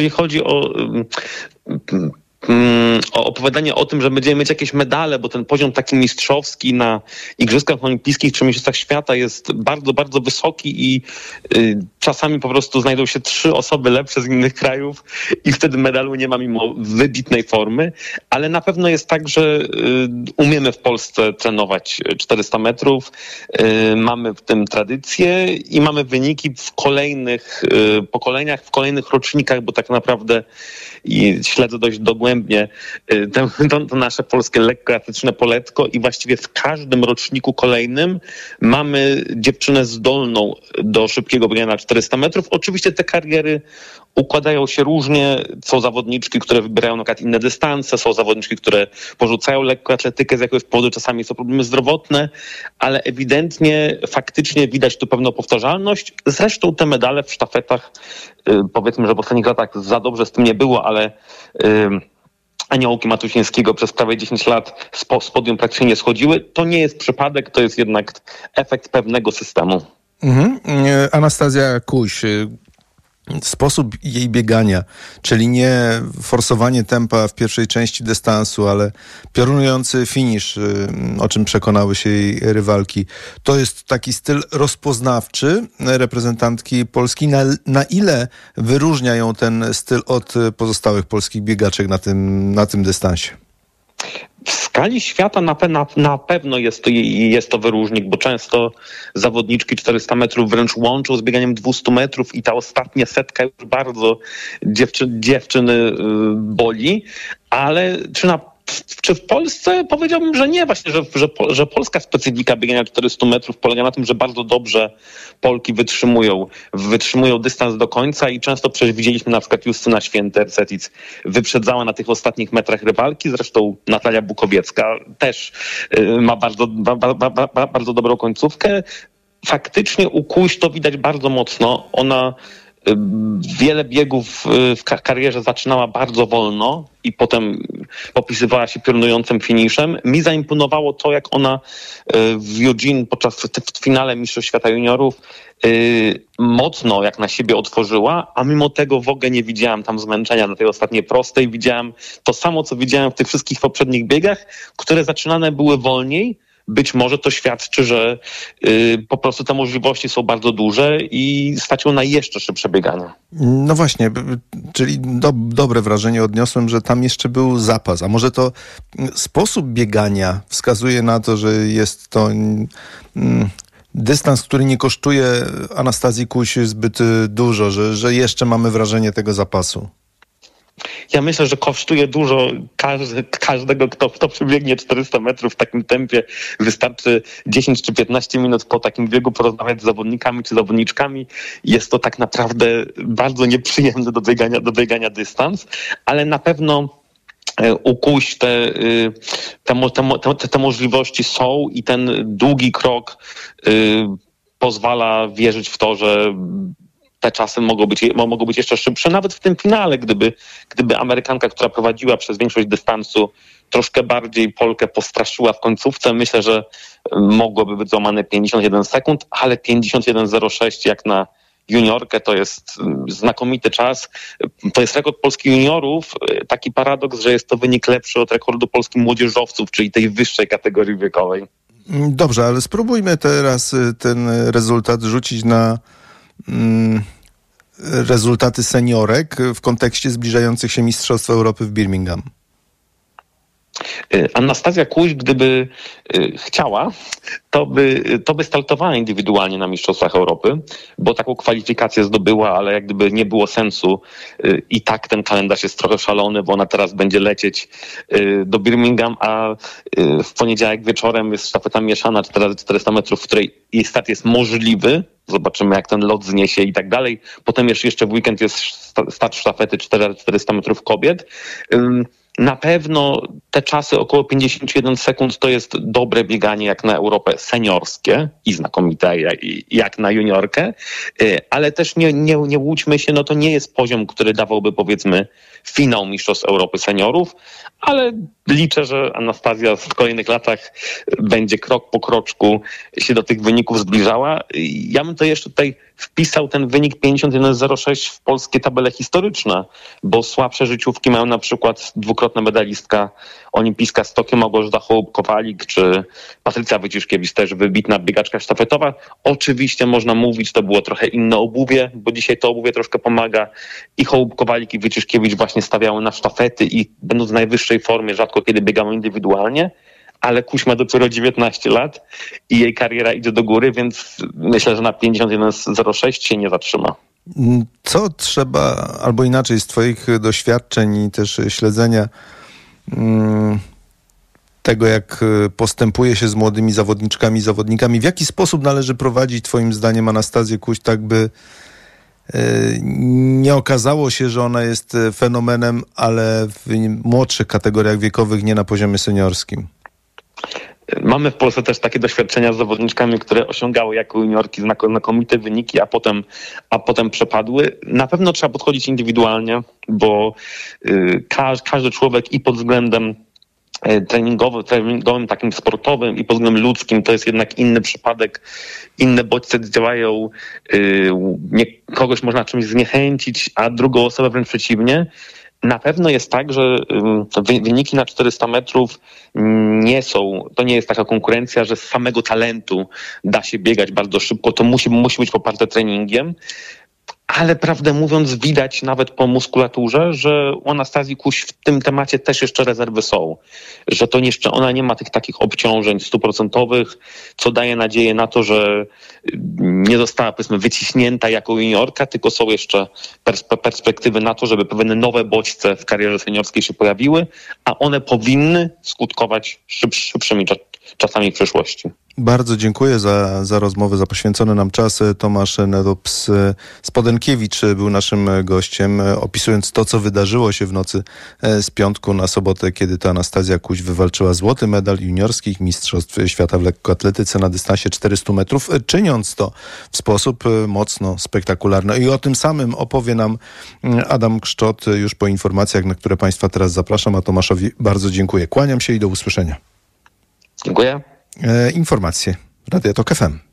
chodzi o opowiadanie o tym, że będziemy mieć jakieś medale, bo ten poziom taki mistrzowski na Igrzyskach Olimpijskich czy Mistrzostwach Świata jest bardzo, bardzo wysoki i czasami po prostu znajdą się 3 osoby lepsze z innych krajów i wtedy medalu nie ma mimo wybitnej formy, ale na pewno jest tak, że umiemy w Polsce trenować 400 metrów, mamy w tym tradycję i mamy wyniki w kolejnych pokoleniach, w kolejnych rocznikach, bo tak naprawdę śledzę dość dogłębnie to nasze polskie lekkoatletyczne poletko i właściwie w każdym roczniku kolejnym mamy dziewczynę zdolną do szybkiego biegania na 400 metrów. Oczywiście te kariery układają się różnie. Są zawodniczki, które wybierają na przykład inne dystanse, są zawodniczki, które porzucają lekkoatletykę z jakiegoś powodu, czasami są problemy zdrowotne, ale ewidentnie, faktycznie widać tu pewną powtarzalność. Zresztą te medale w sztafetach, powiedzmy, że w ostatnich latach za dobrze z tym nie było, ale Aniołki Matusińskiego przez prawie 10 lat z podium praktycznie nie schodziły. To nie jest przypadek, to jest jednak efekt pewnego systemu. Anastazja Kuś, sposób jej biegania, czyli nie forsowanie tempa w pierwszej części dystansu, ale piorunujący finisz, o czym przekonały się jej rywalki. To jest taki styl rozpoznawczy reprezentantki Polski. Na ile wyróżnia ją ten styl od pozostałych polskich biegaczek na tym dystansie? W skali świata na pewno jest to wyróżnik, bo często zawodniczki 400 metrów wręcz łączą z bieganiem 200 metrów i ta ostatnia setka już bardzo dziewczyny boli, ale czy w Polsce? Powiedziałbym, że nie. Właśnie, że polska specyfika biegania 400 metrów polega na tym, że bardzo dobrze Polki wytrzymują dystans do końca i często przecież widzieliśmy na przykład Justyna Święter-Cetic wyprzedzała na tych ostatnich metrach rywalki. Zresztą Natalia Bukowiecka też ma bardzo dobrą końcówkę. Faktycznie u Kuś to widać bardzo mocno. Ona wiele biegów w karierze zaczynała bardzo wolno i potem popisywała się piorunującym finiszem. Mi zaimponowało to, jak ona w Eugene w finale Mistrzostw Świata Juniorów mocno jak na siebie otworzyła, a mimo tego w ogóle nie widziałam tam zmęczenia na tej ostatniej prostej. Widziałam to samo, co widziałem w tych wszystkich poprzednich biegach, które zaczynane były wolniej. Być może to świadczy, że po prostu te możliwości są bardzo duże i stać ją na jeszcze szybsze bieganie. No właśnie, czyli dobre wrażenie odniosłem, że tam jeszcze był zapas. A może to sposób biegania wskazuje na to, że jest to dystans, który nie kosztuje Anastazji Kuś zbyt dużo, że jeszcze mamy wrażenie tego zapasu? Ja myślę, że kosztuje dużo każdego, kto przebiegnie 400 metrów w takim tempie. Wystarczy 10 czy 15 minut po takim biegu porozmawiać z zawodnikami czy zawodniczkami. Jest to tak naprawdę bardzo nieprzyjemny do biegania dystans, ale na pewno u Kuś te możliwości są i ten długi krok pozwala wierzyć w to, że te czasy mogą być jeszcze szybsze. Nawet w tym finale, gdyby Amerykanka, która prowadziła przez większość dystansu, troszkę bardziej Polkę postraszyła w końcówce, myślę, że mogłoby być złamane 51 sekund, ale 51,06 jak na juniorkę to jest znakomity czas. To jest rekord polskich juniorów. Taki paradoks, że jest to wynik lepszy od rekordu polskich młodzieżowców, czyli tej wyższej kategorii wiekowej. Dobrze, ale spróbujmy teraz ten rezultat rzucić na rezultaty seniorek w kontekście zbliżających się Mistrzostw Europy w Birmingham. Anastazja Kuś, gdyby chciała, to by startowała indywidualnie na Mistrzostwach Europy, bo taką kwalifikację zdobyła, ale jak gdyby nie było sensu i tak ten kalendarz jest trochę szalony, bo ona teraz będzie lecieć do Birmingham, a w poniedziałek wieczorem jest sztafeta mieszana 4x400 metrów, w której jej start jest możliwy. Zobaczymy, jak ten lot zniesie i tak dalej. Potem jeszcze w weekend jest start sztafety 4x400 metrów kobiet. Na pewno te czasy około 51 sekund to jest dobre bieganie jak na Europę seniorskie i znakomite jak na juniorkę, ale też nie łudźmy się, no to nie jest poziom, który dawałby powiedzmy finał Mistrzostw Europy seniorów, ale liczę, że Anastazja w kolejnych latach będzie krok po kroczku się do tych wyników zbliżała. Ja bym to jeszcze tutaj wpisał ten wynik 51,06 w polskie tabele historyczne, bo słabsze życiówki mają na przykład dwukrotna medalistka olimpijska z Tokio Małgorzata Hołub-Kowalik, czy Patrycja Wyciszkiewicz, też wybitna biegaczka sztafetowa. Oczywiście można mówić, to było trochę inne obuwie, bo dzisiaj to obuwie troszkę pomaga. I Hołub-Kowalik, i Wyciszkiewicz właśnie stawiały na sztafety i będąc w najwyższej formie, rzadko kiedy biegały indywidualnie, ale Kuś ma dopiero 19 lat i jej kariera idzie do góry, więc myślę, że na 51,06 się nie zatrzyma. Co trzeba, albo inaczej, z twoich doświadczeń i też śledzenia tego, jak postępuje się z młodymi zawodniczkami, zawodnikami, w jaki sposób należy prowadzić twoim zdaniem Anastazję Kuś, tak by nie okazało się, że ona jest fenomenem, ale w młodszych kategoriach wiekowych, nie na poziomie seniorskim? Mamy w Polsce też takie doświadczenia z zawodniczkami, które osiągały jako juniorki znakomite wyniki, a potem przepadły. Na pewno trzeba podchodzić indywidualnie, bo każdy człowiek i pod względem treningowym, takim sportowym i pod względem ludzkim to jest jednak inny przypadek, inne bodźce działają, kogoś można czymś zniechęcić, a drugą osobę wręcz przeciwnie. Na pewno jest tak, że wyniki na 400 metrów to nie jest taka konkurencja, że z samego talentu da się biegać bardzo szybko, to musi być poparte treningiem. Ale prawdę mówiąc widać nawet po muskulaturze, że u Anastazji Kuś w tym temacie też jeszcze rezerwy są. Że to jeszcze ona nie ma tych takich obciążeń 100%, co daje nadzieję na to, że nie została powiedzmy wyciśnięta jako juniorka, tylko są jeszcze perspektywy na to, żeby pewne nowe bodźce w karierze seniorskiej się pojawiły, a one powinny skutkować szybszymi czasami w przyszłości. Bardzo dziękuję za rozmowę, za poświęcony nam czas. Tomasz Nedops-Spodenkiewicz był naszym gościem, opisując to, co wydarzyło się w nocy z piątku na sobotę, kiedy to Anastazja Kuś wywalczyła złoty medal juniorskich mistrzostw świata w lekkoatletyce na dystansie 400 metrów, czyniąc to w sposób mocno spektakularny. I o tym samym opowie nam Adam Kszczot już po informacjach, na które Państwa teraz zapraszam, a Tomaszowi bardzo dziękuję. Kłaniam się i do usłyszenia. Dziękuję. Informacje Radia Tok FM.